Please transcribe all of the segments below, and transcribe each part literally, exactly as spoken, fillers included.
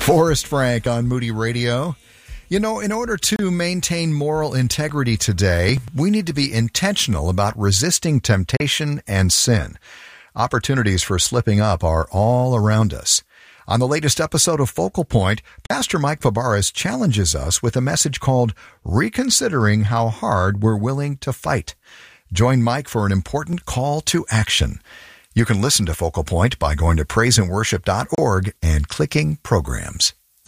Forrest Frank on Moody Radio. You know, in order to maintain moral integrity today, we need to be intentional about resisting temptation and sin. Opportunities for slipping up are all around us. On the latest episode of Focal Point, Pastor Mike Fabarez challenges us with a message called Reconsidering How Hard We're Willing to Fight. Join Mike for an important call to action. You can listen to Focal Point by going to praise and worship dot org and clicking Programs.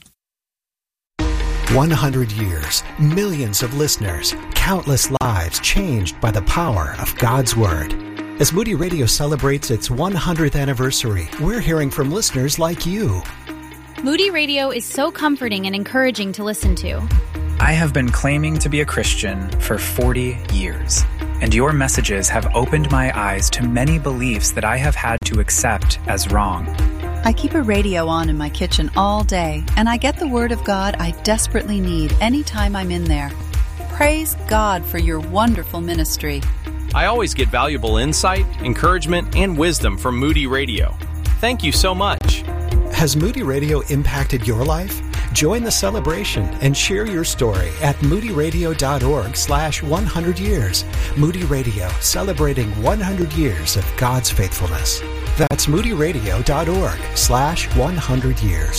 one hundred years, millions of listeners, countless lives changed by the power of God's Word. As Moody Radio celebrates its one hundredth anniversary, we're hearing from listeners like you. Moody Radio is so comforting and encouraging to listen to. I have been claiming to be a Christian for forty years, and your messages have opened my eyes to many beliefs that I have had to accept as wrong. I keep a radio on in my kitchen all day, and I get the Word of God I desperately need anytime I'm in there. Praise God for your wonderful ministry. I always get valuable insight, encouragement, and wisdom from Moody Radio. Thank you so much. Has Moody Radio impacted your life? Join the celebration and share your story at moody radio dot org slash one hundred years. Moody Radio, celebrating one hundred years of God's faithfulness. That's moody radio dot org slash one hundred years.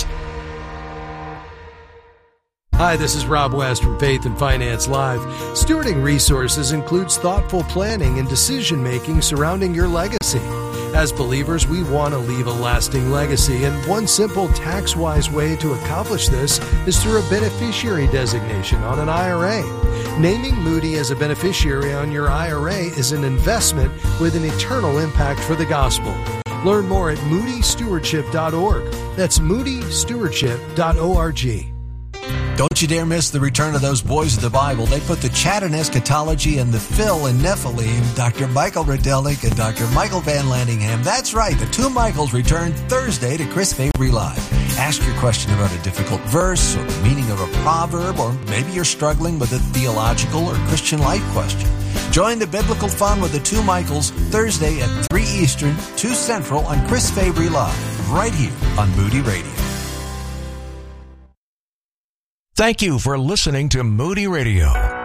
Hi, this is Rob West from Faith and Finance Live. Stewarding resources includes thoughtful planning and decision-making surrounding your legacy. As believers, we want to leave a lasting legacy, and one simple tax-wise way to accomplish this is through a beneficiary designation on an I R A. Naming Moody as a beneficiary on your I R A is an investment with an eternal impact for the gospel. Learn more at moody stewardship dot org. That's moody stewardship dot org. Don't you dare miss the return of those boys of the Bible. They put the chat in eschatology and the fill in Nephilim, Doctor Michael Rodelnik and Doctor Michael Van Landingham. That's right, the two Michaels return Thursday to Chris Fabry Live. Ask your question about a difficult verse or the meaning of a proverb, or maybe you're struggling with a theological or Christian life question. Join the biblical fun with the two Michaels Thursday at three Eastern, two Central on Chris Fabry Live, right here on Moody Radio. Thank you for listening to Moody Radio.